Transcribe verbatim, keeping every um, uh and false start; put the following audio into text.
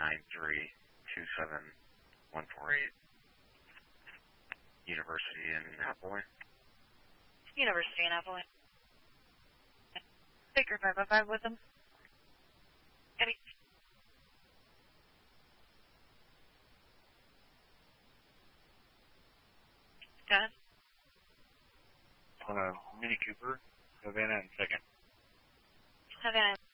nine three two seven one four eight. University in Appley. University in Appley. Baker five oh five with them. Eddie. Done. Uh, Mini Cooper, Havana and second. Havana.